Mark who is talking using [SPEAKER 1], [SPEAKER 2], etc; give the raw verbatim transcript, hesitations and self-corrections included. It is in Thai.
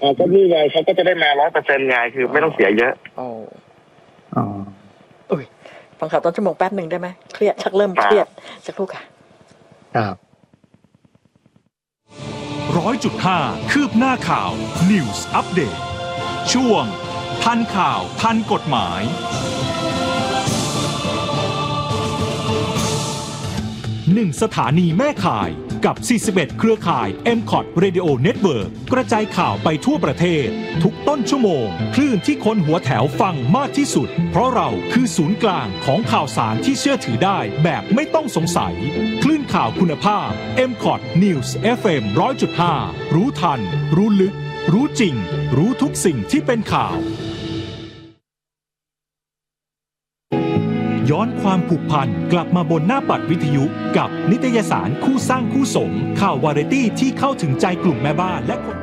[SPEAKER 1] อ๋อก็นี่ไงเขาก็จะได้มาร้อยเปอร์เซ็นต์ไงคือไม่ต้องเสียเยอะ
[SPEAKER 2] อ๋ออ๋ออุ้ยฟังข่าวต้นชั่วโมงแป๊บหนึ่งได้ไหมเครียดชักเริ่มเครียดสักครู่ค่ะ
[SPEAKER 3] ครับ
[SPEAKER 4] ร้อยจุดห้าคืบหน้าข่าว News Update ช่วงทันข่าวทันกฎหมายหนึ่งสถานีแม่ข่ายกับสี่สิบเอ็ดเครือข่าย เอ็ม คอท Radio Network กระจายข่าวไปทั่วประเทศทุกต้นชั่วโมงคลื่นที่คนหัวแถวฟังมากที่สุดเพราะเราคือศูนย์กลางของข่าวสารที่เชื่อถือได้แบบไม่ต้องสงสัยคลื่นข่าวคุณภาพ เอ็ม คอท News เอฟ เอ็ม หนึ่งร้อยจุดห้า รู้ทันรู้ลึกรู้จริงรู้ทุกสิ่งที่เป็นข่าวย้อนความผูกพันกลับมาบนหน้าปัดวิทยุกับนิตยสารคู่สร้างคู่สมข่าววาไรตี้ที่เข้าถึงใจกลุ่มแม่บ้านและคน